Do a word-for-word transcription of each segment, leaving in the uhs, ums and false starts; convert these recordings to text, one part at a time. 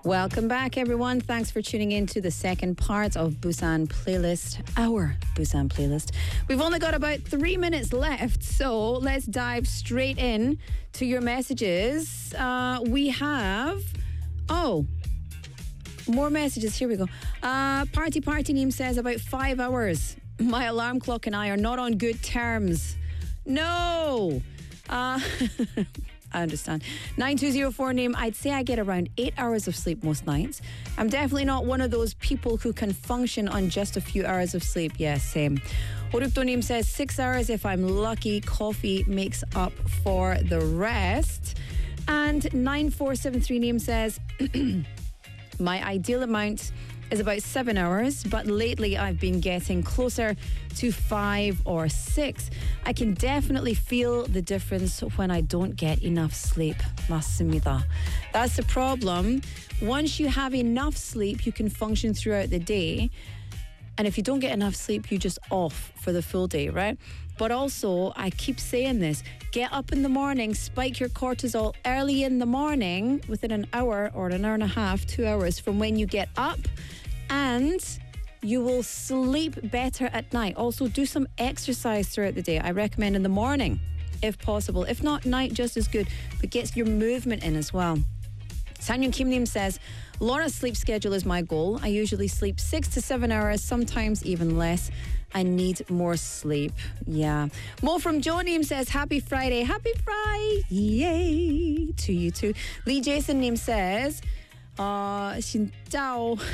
Welcome back, everyone. Thanks for tuning in to the second part of Busan Playlist, our Busan Playlist. We've only got about three minutes left, so let's dive straight in to your messages. Uh, we have, oh, more messages. Here we go. Uh, Party Party Neem says, about five hours. My alarm clock and I are not on good terms. No. Uh, I understand. nine two zero four name, I'd say I get around eight hours of sleep most nights. I'm definitely not one of those people who can function on just a few hours of sleep. Yes, same. Orukdonim says six hours if I'm lucky. Coffee makes up for the rest. And nine four seven three name says, my ideal amount is about seven hours, but lately I've been getting closer to five or six. I can definitely feel the difference when I don't get enough sleep. 맞습니다. That's the problem. Once you have enough sleep, you can function throughout the day. And if you don't get enough sleep, you're just off for the full day, right? But also, I keep saying this, get up in the morning, spike your cortisol early in the morning, within an hour or an hour and a half, two hours from when you get up, and you will sleep better at night. Also, do some exercise throughout the day. I recommend in the morning, if possible. If not, night just as good, but get your movement in as well. Sanyun Kim Nim says, Laura's sleep schedule is my goal. I usually sleep six to seven hours, sometimes even less. I need more sleep. Yeah. Mo from Jonim says, happy Friday. Happy Friday. Yay. To you too. Lee Jason Nim says, 어, 진짜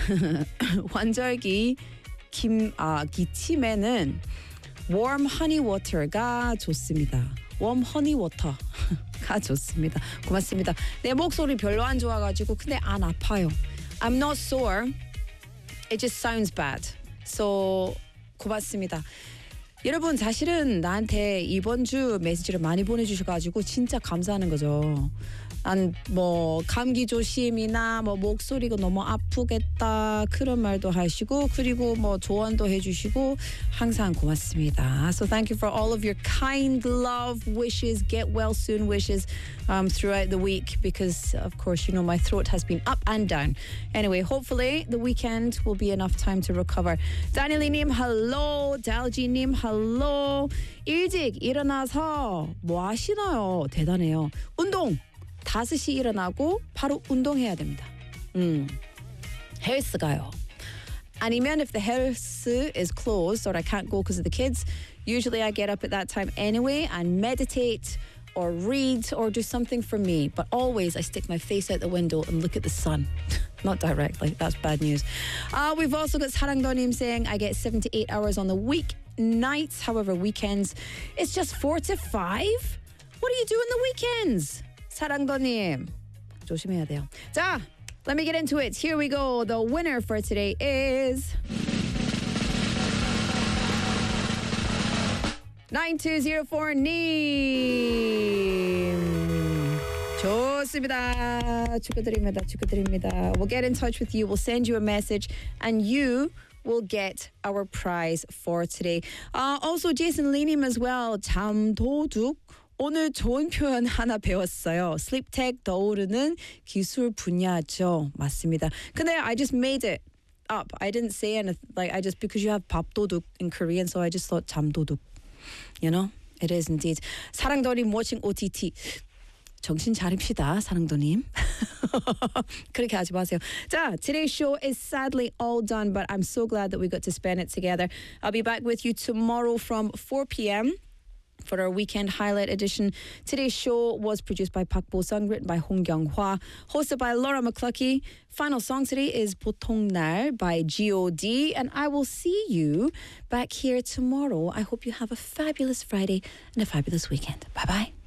환절기 김, 아, 기침에는 warm honey water가 좋습니다. warm honey water가 좋습니다. 고맙습니다. 내 목소리 별로 안 좋아가지고 근데 안 아파요. I'm not sore. It just sounds bad. So 고맙습니다. 여러분 사실은 나한테 이번 주 메시지를 많이 보내주셔가지고 진짜 감사하는 거죠. 난 뭐 감기 조심이나 뭐 목소리가 너무 아프겠다 그런 말도 하시고 그리고 뭐 조언도 해주시고 항상 고맙습니다. So thank you for all of your kind love wishes, get well soon wishes um, throughout the week because of course you know my throat has been up and down. Anyway, hopefully the weekend will be enough time to recover. 다니엘님 hello, 달지님 hello. 일찍 일어나서 뭐 하시나요? 대단해요. 운동. 다섯 시 일어나고 바로 운동해야 됩니다. 음, 헬스 가요. 아니면 if the health is closed or I can't go because of the kids, usually I get up at that time anyway and meditate or read or do something for me. But always I stick my face out the window and look at the sun. Not directly, that's bad news. Uh, we've also got 사랑도님 saying I get seven to eight hours on the week nights. However, weekends, it's just four to five. What do you do in the weekends? 사랑도님 조심해야 돼요. 자, let me get into it. Here we go. The winner for today is nine two zero four 님. 좋습니다. 축하드립니다. 축하드립니다. We'll get in touch with you. We'll send you a message and you will get our prize for today. Uh, also, Jason Leanim as well. 잠도둑. 오늘 좋은 표현 하나 배웠어요. 슬립텍 떠오르는 기술 분야죠. 맞습니다. 근데 I just made it up. I didn't say anything. Like I just because you have 밥도둑 in Korean, so I just thought 잠도둑. You know, it is indeed. 사랑도님 watching O T T. 정신 차립시다, 사랑도님. 그렇게 하지 마세요. 자, today's show is sadly all done, but I'm so glad that we got to spend it together. I'll be back with you tomorrow from four p.m. for our weekend highlight edition. Today's show was produced by Park Bo-sung, written by Hong Kyung-hwa, hosted by Laura McCluskey. Final song today is 보통 날 by G O D, and I will see you back here tomorrow. I hope you have a fabulous Friday and a fabulous weekend. Bye-bye.